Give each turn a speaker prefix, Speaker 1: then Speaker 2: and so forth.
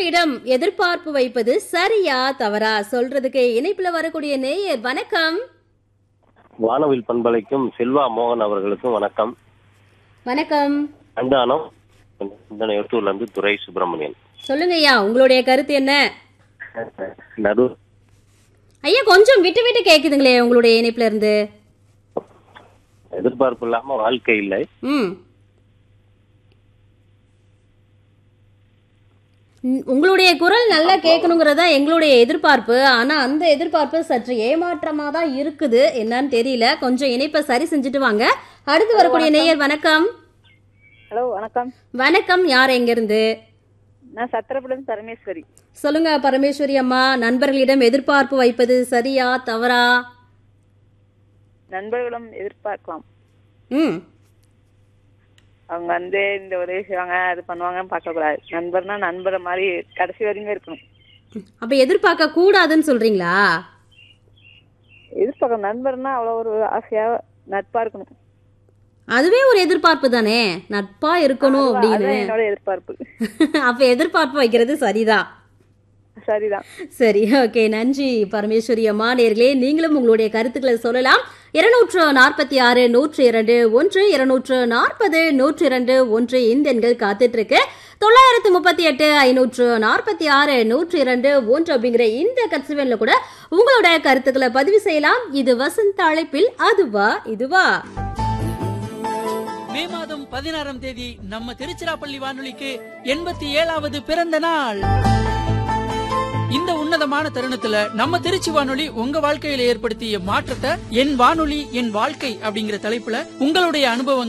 Speaker 1: நண்பர்களிடம் எதிர்பார்ப்பு வைப்பது சரியா தவறா சொல்றதுக்கு இணைப்புல வரக்கூடிய நேயர் வணக்கம்.
Speaker 2: வானவில் பண்பலைக்கும் செல்வா மோகன் அவர்களுக்கும் வணக்கம்.
Speaker 1: வணக்கம்.
Speaker 2: அண்டானம் எடுத்தூர்ல இருந்து துரை சுப்பிரமணியன்.
Speaker 1: சொல்லுங்க ஐயா, உங்களுடைய கருத்து என்ன?
Speaker 2: நடு
Speaker 1: ஐயா கொஞ்சம் விட்டு விட்டு கேக்குதுங்களே உங்களுடைய இணைப்புல இருந்து.
Speaker 2: எதிர்பார்ப்பு இல்லாம வாழ்க்கை இல்லை.
Speaker 1: உங்களுடைய குரல் நல்லா கேட்கணுங்கிறதா எங்களுடைய எதிர்பார்ப்பு. ஆனா அந்த எதிர்பார்ப்பு சற்று ஏமாற்றமா தான் இருக்குது. என்னன்னு தெரியல. கொஞ்சம் இணைப்பை சரி செஞ்சுட்டு வாங்க. அடுத்து வரக்கூடிய நேயர் வணக்கம்.
Speaker 3: ஹலோ வணக்கம்.
Speaker 1: வணக்கம். யார் எங்க இருந்து?
Speaker 3: நான் சத்திரபுரம் பரமேஸ்வரி.
Speaker 1: சொல்லுங்க பரமேஸ்வரி அம்மா, நண்பர்களிடம் எதிர்பார்ப்பு வைப்பது சரியா தவறா?
Speaker 3: நண்பர்களும் எதிர்பார்க்கலாம். அவங்க இந்த உதவி செய்வாங்க அது பண்ணுவாங்கன்னு பார்க்க கூடாது. நண்பர்னா நண்பரை மாதிரி கடைசி வரைக்கும் இருக்கணும்.
Speaker 1: அப்ப எதிர்பார்க்க கூடாதுன்னு சொல்றீங்களா?
Speaker 3: எதிர்பார்க்க நண்பர்னா அவ்வளவு ஒரு ஆசையா நட்பா இருக்கணும்.
Speaker 1: அதுவே ஒரு எதிர்பார்ப்பு தானே, நட்பா இருக்கணும் அப்படின்னு.
Speaker 3: என்னோட எதிர்பார்ப்பு.
Speaker 1: அப்ப எதிர்பார்ப்பு வைக்கிறது சரிதான்.
Speaker 3: சரிதான்.
Speaker 1: சரி, ஓகே, நன்றி பரமேஸ்வரி அம்மா. நேர்களே, நீங்களும் உங்களுடைய கருத்துக்களை சொல்லலாம். 246 102 1 240 102 1 இந்த எண்கள் காத்துட்டு இருக்கு. 938 546 102 1 அப்படிங்கிற இந்த கட்சிவெண்ல கூட உங்களோட கருத்துக்களை பதிவு செய்யலாம். இது வசந்த அழைப்பில் அதுவா இதுவா.
Speaker 4: மே மாதம் 16ஆம் தேதி நம்ம திருச்சிராப்பள்ளி வானொலிக்கு 87வது பிறந்த நாள். இந்த உன்னதமான தருணத்துல நம்ம திருச்சி வானொலி உங்க வாழ்க்கையில ஏற்படுத்திய மாற்றத்தை என் வானொலி என் வாழ்க்கை அப்படிங்கிற தலைப்புல உங்களுடைய அனுபவம்